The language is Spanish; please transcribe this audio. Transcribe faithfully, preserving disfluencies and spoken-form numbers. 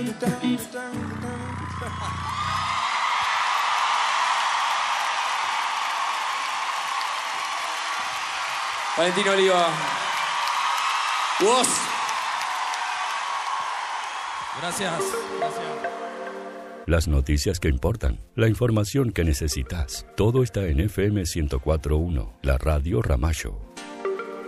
Valentino Oliva. Vos. Gracias. Gracias. Las noticias que importan, la información que necesitas, todo está en F M ciento cuatro punto uno, la radio Ramallo.